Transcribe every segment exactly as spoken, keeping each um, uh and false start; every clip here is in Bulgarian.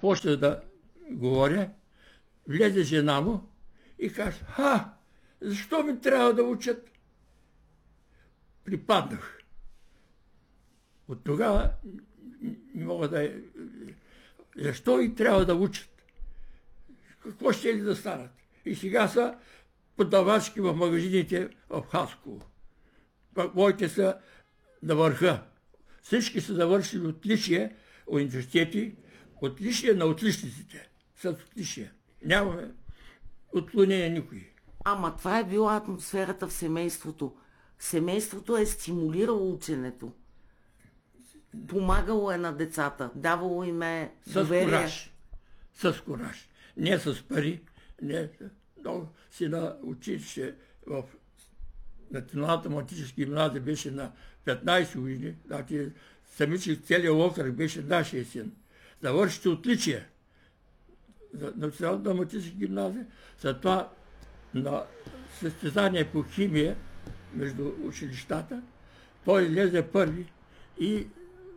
почна да говоря, влезе жена му и каже: ха, защо ми трябва да учат? Припаднах. От тогава не мога да... Защо и трябва да учат? Какво ще ли да станат? И сега са продавачки в магазините в Хасково. Моите са на върха. Всички са завършили отличие университети, отличие на отличниците. С отличие. Нямаме отклонение никой. Ама това е била атмосферата в семейството. Семейството е стимулирало ученето. Помагало е на децата. Давало им е доверие. С кураж. С кураж. Не с пари. Не. Но си на училище в Националната математическа гимназия беше на петнайсет години. Значи, самичък целият окръг беше нашия син. Завършите отличие за Националната математическа гимназия. Затова на състезание по химия между училищата той излезе първи и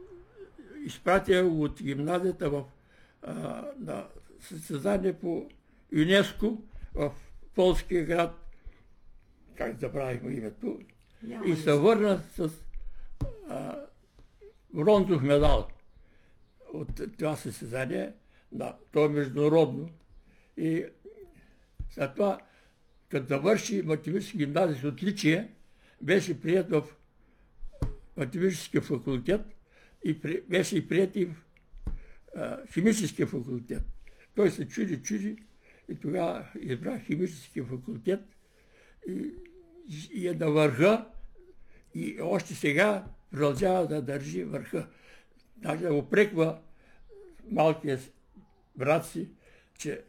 изпратя от гимназията в а, на състезание по ЮНЕСКО в полския град, как забравихме името, Няма и се върна с а, бронзов медал от това състезание, да, то е международно. И след това, като завърши математически гимназия с отличие, беше прият в математическия факултет и при, беше и прият и в а, химическия факултет. Той се чуди, чуди и тогава избра химическия факултет и, и е на върха и още сега продължава да държи върха. Даже да опреква малкия брат си, че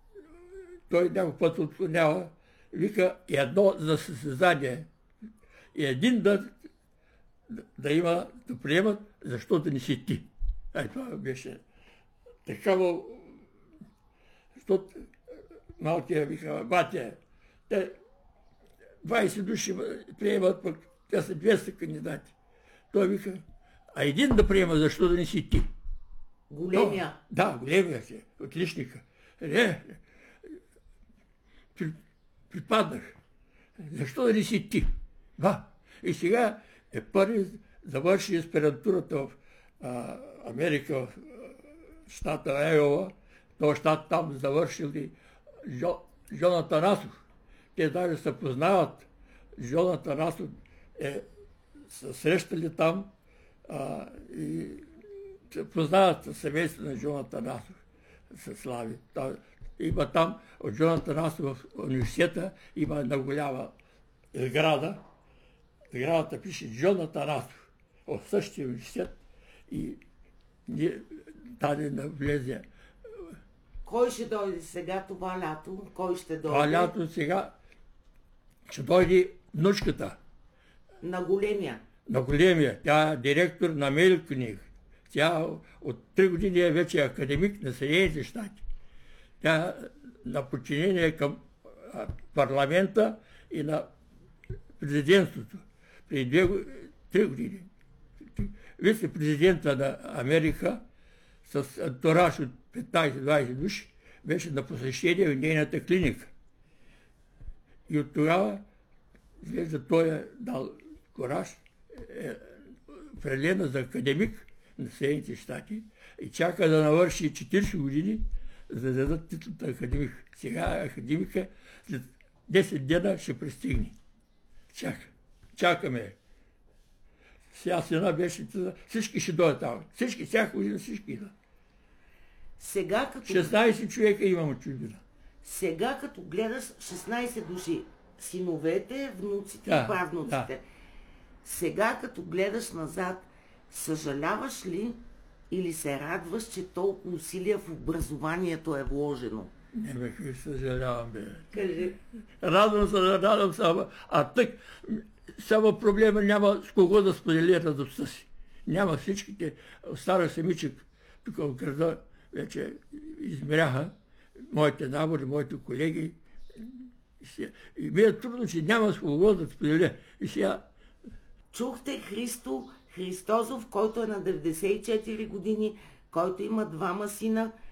той някой път отклонява, вика едно за състезание и един да, да има, да приемат, защото не си ти. Ай, това беше такава, защото малкия вика: батя, те двайсет души приемат, пък те са двеста кандидати. Той вика: а един да приема, защо да не си ти? Големия. Но, да, големия си, отличника. Не, при, припаднах. Защо да не си ти? Да. И сега е първи, завърши аспирантурата в а, Америка, в щата Айова. Този щат там завършил и Жо, Жон Атанасов. Те даже се познават. Жон Атанасов е се срещали там а, и се познават семейство на Жон Атанасов. Се слави. Та, има там от Жон Атанасов в университета, има една голяма сграда. Сградата пише Жон Атанасов от същия университет и даде да влезе. Кой ще дойде сега това лято? Кой ще дойде? Това лято сега ще дойде внучката. На големия? На големия. Тя е директор на Мейл книг. Тя от три години е вече академик на Съединените щати. Тя на подчинение към парламента и на президентството. Преди две, три години. Вице-президента на Америка с антураж от петнайсет-двайсет души беше на посещение в нейната клиника. И от тогава изглежда той е дал кораж, е определена за академик на Съединените щати и чака да навърши четирийсет години, за да дадат титлата академик. Сега академика след десет дена ще пристигне. Чака. Чакаме. Сега сина беше, всички ще дойдат там. Всички, всяка година всички идват. Сега като... шестнайсет човека имам от чужбина. Сега като гледаш шестнайсет души, синовете, внуците да, и правнуците. Да. Сега като гледаш назад, съжаляваш ли или се радваш, че толкова усилия в образованието е вложено? Не ме как съжалявам, бе. Кажи. Радвам се, радвам се, а тък само проблема няма с кого да сподели радостта си. Няма всичките. Стара семичък тук в града вече измеряха моите набори, моите колеги. И ми е трудно, че няма с кого да споделя. И сега... Чухте Христо Христозов, който е на деветдесет и четири години, който има двама сина